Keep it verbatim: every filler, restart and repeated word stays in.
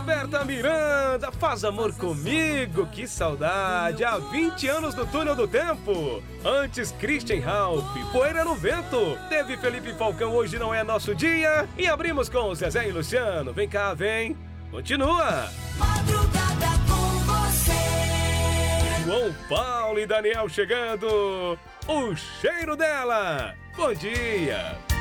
Roberta Miranda, Faz Amor Comigo, que saudade, há vinte anos no Túnel do Tempo. Antes Christian Ralph, Poeira no Vento. Teve Felipe Falcão, Hoje Não É Nosso Dia. E abrimos com Zezé e Luciano, Vem Cá, Vem. Continua. Madrugada com você. João Paulo e Daniel chegando, O Cheiro Dela. Bom dia.